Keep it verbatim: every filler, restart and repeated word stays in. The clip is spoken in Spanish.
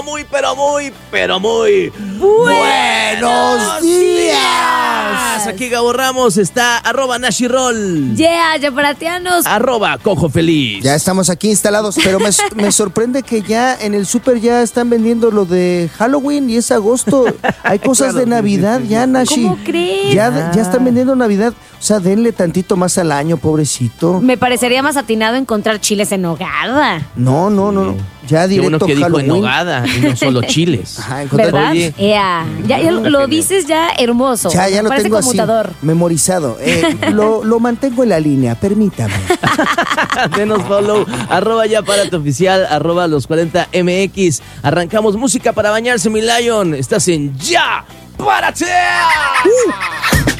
pero muy, pero muy, pero muy buenos días. Aquí Gabo Ramos, está arroba Nashirol. Yeah, yaparatianos. Arroba Cojo Feliz. Ya estamos aquí instalados, pero me, me sorprende que ya en el súper ya están vendiendo lo de Halloween y es agosto. Hay cosas Claro, de Navidad sí, sí, ya, sí. Nashi. ¿Cómo crees? Ya, Ah. ya están vendiendo Navidad. O sea, denle tantito más al año, pobrecito. Me parecería más atinado encontrar chiles en nogada. No, no, no, no. Ya Qué directo bueno que dijo Halloween. en nogada y no solo chiles. Ajá, encontrar- ¿Verdad? Oye. Ea, ya, ya lo, lo dices ya hermoso. Ya, ya lo Parece tengo así, conmutador. memorizado. Eh, lo, lo mantengo en la línea, permítame. Denos follow, arroba ya para tu oficial, arroba los cuarenta M X. Arrancamos música para bañarse, mi Lion. Estás en Ya Párate.